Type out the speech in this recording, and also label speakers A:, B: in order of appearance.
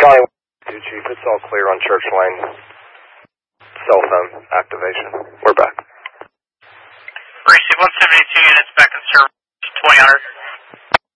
A: County 2 Chief, it's all clear on Church Lane. Cell phone activation. We're back.
B: Receive 172 units back in service, 2000.